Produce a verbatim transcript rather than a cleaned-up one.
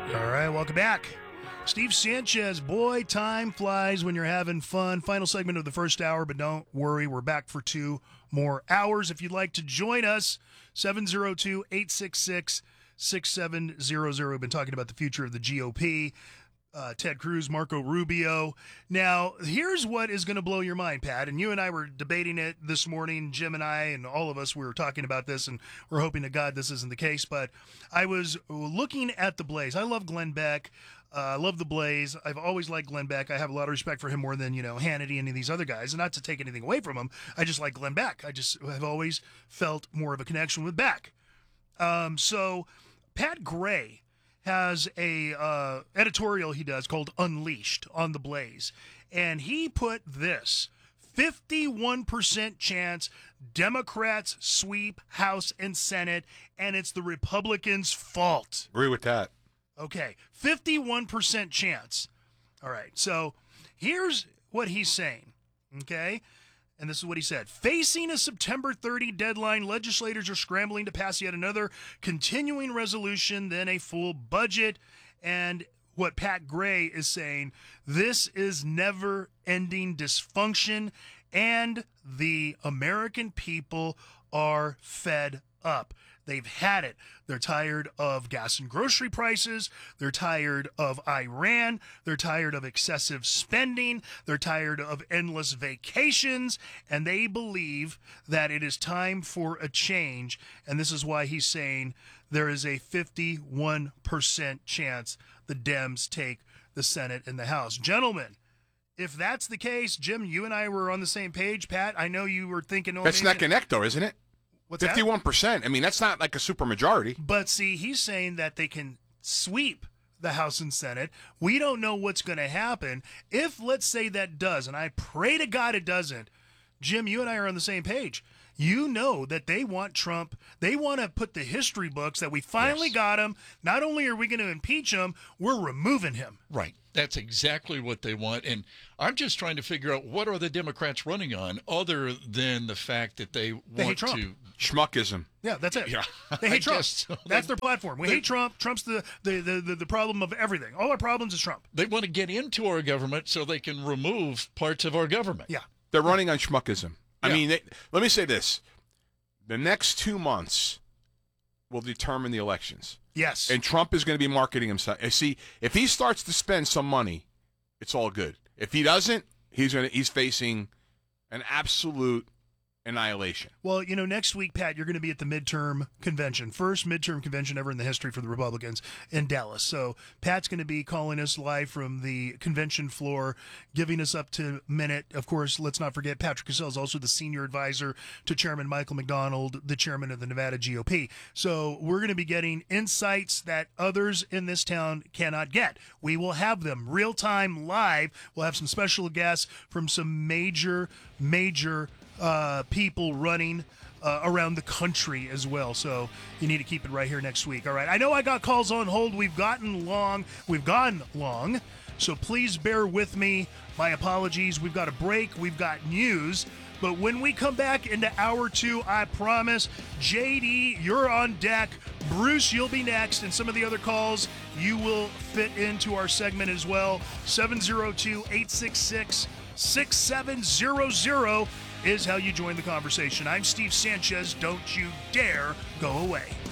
All right, welcome back. Steve Sanchez, boy, time flies when you're having fun. Final segment of the first hour, but don't worry, we're back for two more hours. If you'd like to join us, seven oh two, eight six six, six seven zero zero. We've been talking about the future of the G O P. Uh, Ted Cruz, Marco Rubio. Now, here's what is going to blow your mind, Pat, and you and I were debating it this morning, Jim and I and all of us, we were talking about this, and we're hoping to God this isn't the case, but I was looking at the Blaze. I love Glenn Beck. Uh, I love the Blaze. I've always liked Glenn Beck. I have a lot of respect for him more than, you know, Hannity and any of these other guys, and not to take anything away from him. I just like Glenn Beck. I just have always felt more of a connection with Beck. Um, so, Pat Gray has a uh, editorial he does called Unleashed on the Blaze. And he put this, fifty-one percent chance Democrats sweep House and Senate, and it's the Republicans' fault. Agree with that. Okay, fifty-one percent chance. All right, so here's what he's saying, okay? And this is what he said. Facing a September thirtieth deadline, legislators are scrambling to pass yet another continuing resolution, then a full budget. And what Pat Gray is saying, this is never-ending dysfunction, and the American people are fed up. They've had it. They're tired of gas and grocery prices. They're tired of Iran. They're tired of excessive spending. They're tired of endless vacations. And they believe that it is time for a change. And this is why he's saying there is a fifty-one percent chance the Dems take the Senate and the House. Gentlemen, if that's the case, Jim, you and I were on the same page. Pat, I know you were thinking... Oh, that's maybe... neck and neck, though, isn't it? What's fifty-one percent. That? I mean, that's not like a supermajority. But see, he's saying that they can sweep the House and Senate. We don't know what's going to happen. If, let's say, that does, and I pray to God it doesn't, Jim, you and I are on the same page. You know that they want Trump. They want to put the history books that we finally yes. got him. Not only are we going to impeach him, we're removing him. Right. That's exactly what they want. And I'm just trying to figure out what are the Democrats running on other than the fact that they, they want hate Trump. to... Schmuckism. Yeah, that's it. Yeah, they hate I Trump. so. That's they, their platform. We they, hate Trump. Trump's the, the, the, the, the problem of everything. All our problems is Trump. They want to get into our government so they can remove parts of our government. Yeah. They're running on schmuckism. I yeah. mean, they, let me say this. The next two months will determine the elections. Yes. And Trump is going to be marketing himself. See, if he starts to spend some money, it's all good. If he doesn't, he's going to, he's facing an absolute annihilation. Well, you know, next week, Pat, you're going to be at the midterm convention. First midterm convention ever in the history for the Republicans in Dallas. So Pat's going to be calling us live from the convention floor, giving us up to minute. Of course, let's not forget Patrick Cassell is also the senior advisor to Chairman Michael McDonald, the chairman of the Nevada G O P. So we're going to be getting insights that others in this town cannot get. We will have them real time live. We'll have some special guests from some major, major Uh, people running uh, around the country as well. So you need to keep it right here next week. All right. I know I got calls on hold. We've gotten long. We've gone long. So please bear with me. My apologies. We've got a break. We've got news. But when we come back into hour two, I promise, J D, you're on deck. Bruce, you'll be next. And some of the other calls, you will fit into our segment as well. seven oh two, eight six six, six seven zero zero is how you join the conversation. I'm Steve Sanchez. Don't you dare go away.